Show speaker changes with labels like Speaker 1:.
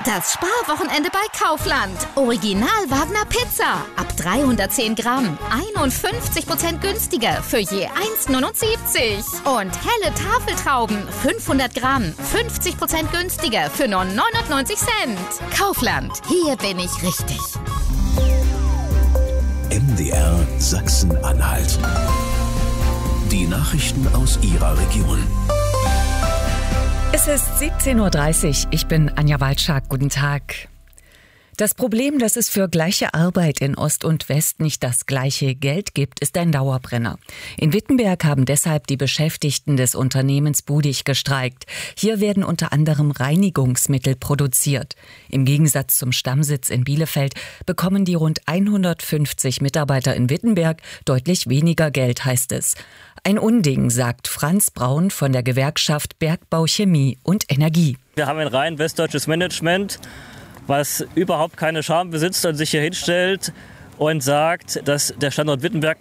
Speaker 1: Das Sparwochenende bei Kaufland. Original Wagner Pizza. Ab 310 Gramm. 51% günstiger für je 1,79. Und helle Tafeltrauben. 500 Gramm. 50% günstiger für nur 99 Cent. Kaufland. Hier bin ich richtig.
Speaker 2: MDR Sachsen-Anhalt. Die Nachrichten aus Ihrer Region.
Speaker 3: Es ist 17:30 Uhr. Ich bin Anja Walczak. Guten Tag. Das Problem, dass es für gleiche Arbeit in Ost und West nicht das gleiche Geld gibt, ist ein Dauerbrenner. In Wittenberg haben deshalb die Beschäftigten des Unternehmens Budig gestreikt. Hier werden unter anderem Reinigungsmittel produziert. Im Gegensatz zum Stammsitz in Bielefeld bekommen die rund 150 Mitarbeiter in Wittenberg deutlich weniger Geld, heißt es. Ein Unding, sagt Franz Braun von der Gewerkschaft Bergbau, Chemie und Energie.
Speaker 4: Wir haben ein rein westdeutsches Management, was überhaupt keine Scham besitzt und sich hier hinstellt und sagt, dass der Standort Wittenberg